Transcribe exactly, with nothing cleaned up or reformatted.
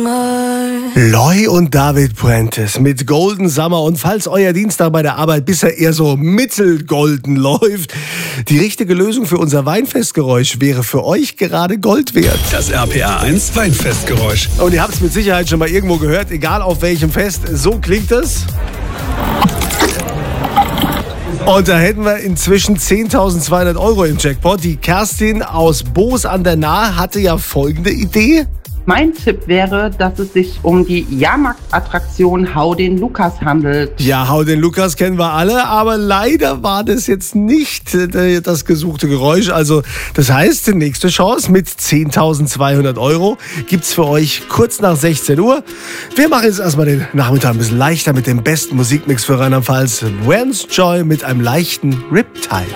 Loy und David Puentes mit Golden Summer. Und falls euer Dienstag bei der Arbeit bisher eher so mittelgolden läuft, die richtige Lösung für unser Weinfestgeräusch wäre für euch gerade Gold wert. Das R P R eins Weinfestgeräusch. Und ihr habt es mit Sicherheit schon mal irgendwo gehört, egal auf welchem Fest. So klingt es. Und da hätten wir inzwischen zehntausendzweihundert Euro im Jackpot. Die Kerstin aus Boos an der Nahe hatte ja folgende Idee. Mein Tipp wäre, dass es sich um die Jahrmarktattraktion Hau den Lukas handelt. Ja, Hau den Lukas kennen wir alle, aber leider war das jetzt nicht äh, das gesuchte Geräusch. Also das heißt, die nächste Chance mit zehntausendzweihundert Euro gibt's für euch kurz nach sechzehn Uhr. Wir machen jetzt erstmal den Nachmittag ein bisschen leichter mit dem besten Musikmix für Rheinland-Pfalz. Vance Joy mit einem leichten Riptide.